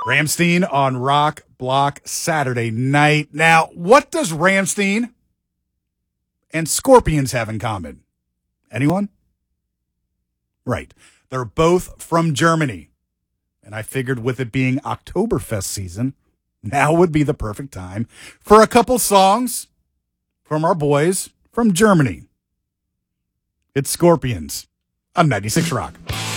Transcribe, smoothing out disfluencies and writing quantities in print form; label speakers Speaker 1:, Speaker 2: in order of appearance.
Speaker 1: Rammstein on Rock Block Saturday night. Now, what does Rammstein and Scorpions have in common? Anyone? Right. They're both from Germany. And I figured with it being Oktoberfest season, now would be the perfect time for a couple songs from our boys from Germany. It's Scorpions on 96 Rock.